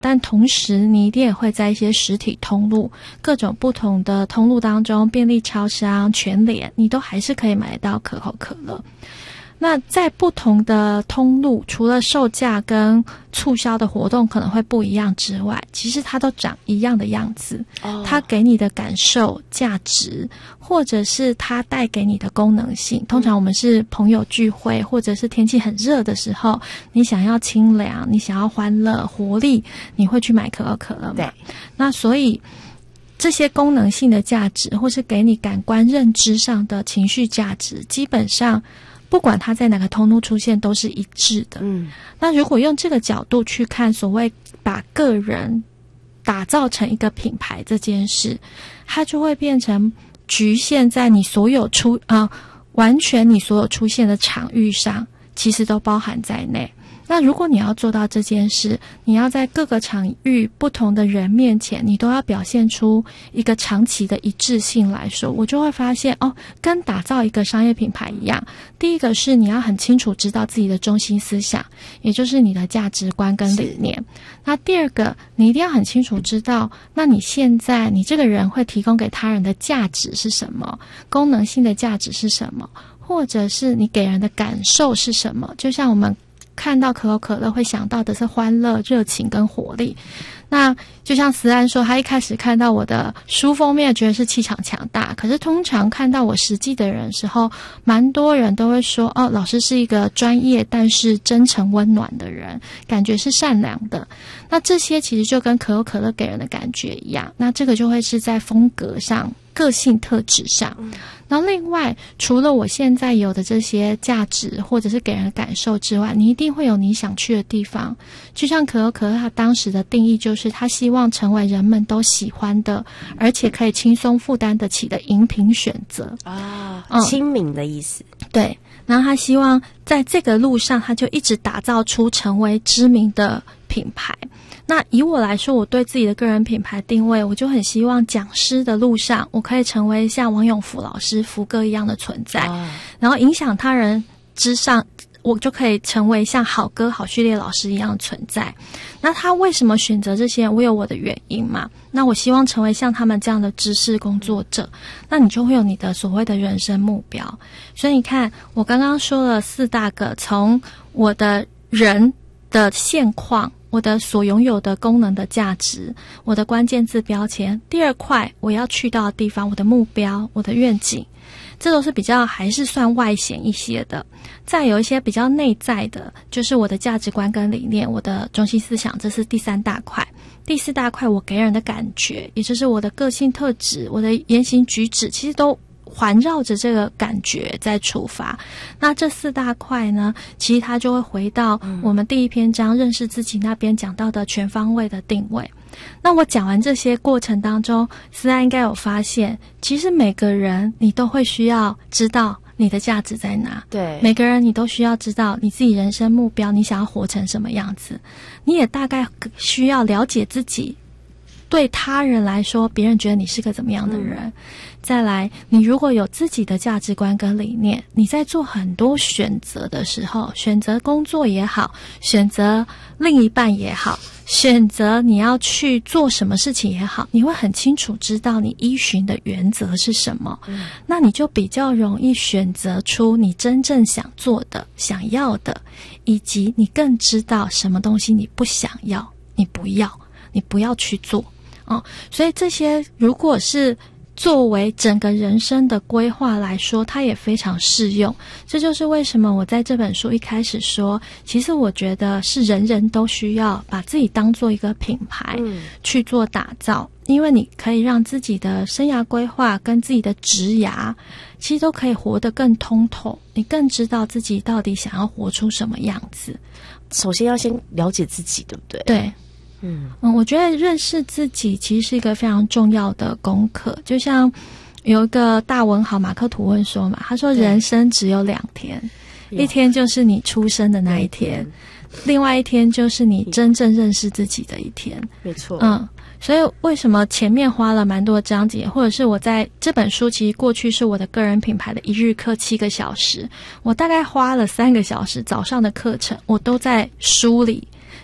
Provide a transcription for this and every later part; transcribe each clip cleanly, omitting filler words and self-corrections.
但同时你一定也会在一些实体通路，各种不同的通路当中，便利超商、全联，你都还是可以买得到可口可乐。那在不同的通路，除了售价跟促销的活动可能会不一样之外，其实它都长一样的样子。它给你的感受、价值，或者是它带给你的功能性。通常我们是朋友聚会，或者是天气很热的时候，你想要清凉，你想要欢乐、活力，你会去买可口可乐嘛？对。那所以这些功能性的价值，或是给你感官认知上的情绪价值，基本上不管它在哪个通路出现都是一致的。那如果用这个角度去看所谓把个人打造成一个品牌这件事，它就会变成局限在你所有完全你所有出现的场域上，其实都包含在内。那如果你要做到这件事，你要在各个场域不同的人面前，你都要表现出一个长期的一致性来说，我就会发现跟打造一个商业品牌一样，第一个是你要很清楚知道自己的中心思想，也就是你的价值观跟理念。那第二个，你一定要很清楚知道，那你现在你这个人会提供给他人的价值是什么，功能性的价值是什么，或者是你给人的感受是什么。就像我们看到可口可乐会想到的是欢乐、热情跟活力。那就像思安说，他一开始看到我的书封面觉得是气场强大，可是通常看到我实际的人时候，蛮多人都会说老师是一个专业但是真诚温暖的人，感觉是善良的。那这些其实就跟可口可乐给人的感觉一样，那这个就会是在风格上、个性特质上。然后另外，除了我现在有的这些价值或者是给人的感受之外，你一定会有你想去的地方。就像可口可乐它当时的定义就是它希望成为人们都喜欢的，而且可以轻松负担得起的饮品选择亲民的意思。 对，然后他希望在这个路上他就一直打造出成为知名的品牌。那以我来说，我对自己的个人品牌定位，我就很希望讲师的路上我可以成为像王永福老师、福哥一样的存在，然后影响他人之上，我就可以成为像好哥好序列老师一样的存在。那他为什么选择这些？我有我的原因嘛。那我希望成为像他们这样的知识工作者，那你就会有你的所谓的人生目标。所以你看，我刚刚说了4大个，从我的人的现况，我的所拥有的功能的价值，我的关键字标签。第二块，我要去到的地方，我的目标，我的愿景，这都是比较还是算外显一些的。再有一些比较内在的，就是我的价值观跟理念，我的中心思想，这是第3大块。第4大块，我给人的感觉，也就是我的个性特质，我的言行举止，其实都环绕着这个感觉在出发。那这4大块呢，其实它就会回到我们第1篇章认识自己那边讲到的全方位的定位。那我讲完这些过程当中，思安应该有发现，其实每个人你都会需要知道你的价值在哪。 对， 每个人你都需要知道你自己人生目标，你想要活成什么样子。你也大概需要了解自己，对他人来说，别人觉得你是个怎么样的人。再来，你如果有自己的价值观跟理念，你在做很多选择的时候，选择工作也好，选择另一半也好，选择你要去做什么事情也好，你会很清楚知道你依循的原则是什么。那你就比较容易选择出你真正想做的、想要的，以及你更知道什么东西你不想要，你不要去做。所以这些如果是作为整个人生的规划来说，它也非常适用。这就是为什么我在这本书一开始说，其实我觉得是人人都需要把自己当做一个品牌去做打造。因为你可以让自己的生涯规划跟自己的职涯其实都可以活得更通透，你更知道自己到底想要活出什么样子。 首先要先了解自己，对不对？ 对。我觉得认识自己其实是一个非常重要的功课。就像有一个大文豪马克吐温说嘛，他说人生只有2天，一天就是你出生的那一天，另外一天就是你真正认识自己的一天。 没错。 所以为什么前面花了蛮多章节，或者是我在这本书其实过去是我的个人品牌的1日课7个小时，我大概花了3个小时早上的课程，我都在梳理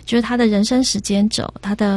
就是他的人生时间轴，他的